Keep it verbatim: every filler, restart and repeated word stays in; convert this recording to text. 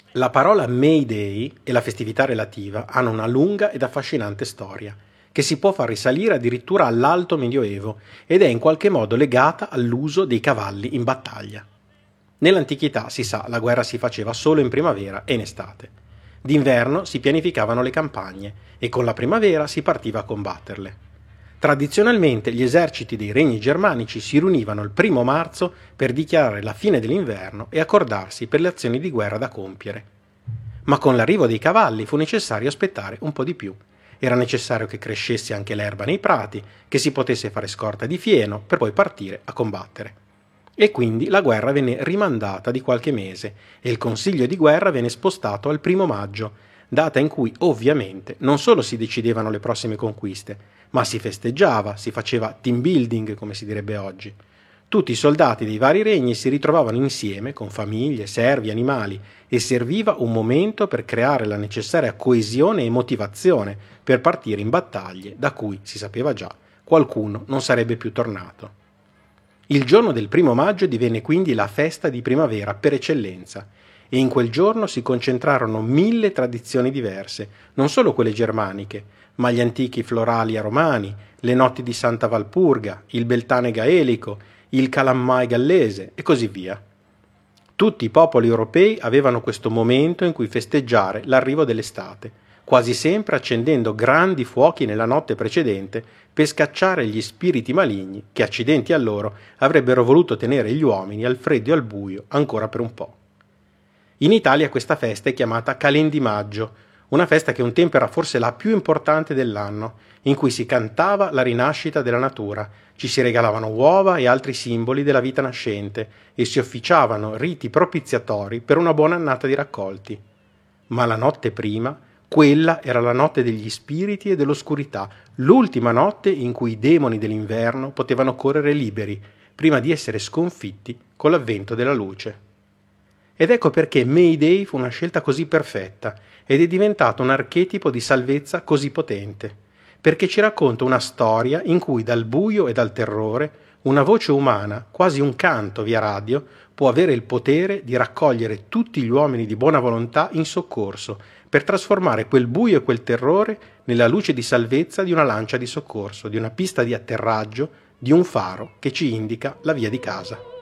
La parola May Day e la festività relativa hanno una lunga ed affascinante storia, che si può far risalire addirittura all'Alto Medioevo ed è in qualche modo legata all'uso dei cavalli in battaglia. Nell'antichità, si sa, la guerra si faceva solo in primavera e in estate. D'inverno si pianificavano le campagne e con la primavera si partiva a combatterle. Tradizionalmente gli eserciti dei regni germanici si riunivano il primo marzo per dichiarare la fine dell'inverno e accordarsi per le azioni di guerra da compiere. Ma con l'arrivo dei cavalli fu necessario aspettare un po' di più. Era necessario che crescesse anche l'erba nei prati, che si potesse fare scorta di fieno per poi partire a combattere. E quindi la guerra venne rimandata di qualche mese e il consiglio di guerra venne spostato al primo maggio, data in cui ovviamente non solo si decidevano le prossime conquiste, ma si festeggiava, si faceva team building, come si direbbe oggi. Tutti i soldati dei vari regni si ritrovavano insieme con famiglie, servi, animali e serviva un momento per creare la necessaria coesione e motivazione per partire in battaglie da cui, si sapeva già, qualcuno non sarebbe più tornato. Il giorno del primo maggio divenne quindi la festa di primavera per eccellenza e in quel giorno si concentrarono mille tradizioni diverse, non solo quelle germaniche, ma gli antichi floralia romani, le notti di Santa Valpurga, il Beltane gaelico, il Calammai gallese e così via. Tutti i popoli europei avevano questo momento in cui festeggiare l'arrivo dell'estate, quasi sempre accendendo grandi fuochi nella notte precedente per scacciare gli spiriti maligni che, accidenti a loro, avrebbero voluto tenere gli uomini al freddo e al buio ancora per un po'. In Italia questa festa è chiamata Calendimaggio, una festa che un tempo era forse la più importante dell'anno, in cui si cantava la rinascita della natura, ci si regalavano uova e altri simboli della vita nascente e si officiavano riti propiziatori per una buona annata di raccolti. Ma la notte prima, quella era la notte degli spiriti e dell'oscurità, l'ultima notte in cui i demoni dell'inverno potevano correre liberi, prima di essere sconfitti con l'avvento della luce. Ed ecco perché May Day fu una scelta così perfetta ed è diventato un archetipo di salvezza così potente, perché ci racconta una storia in cui dal buio e dal terrore una voce umana, quasi un canto via radio, può avere il potere di raccogliere tutti gli uomini di buona volontà in soccorso, per trasformare quel buio e quel terrore nella luce di salvezza di una lancia di soccorso, di una pista di atterraggio, di un faro che ci indica la via di casa.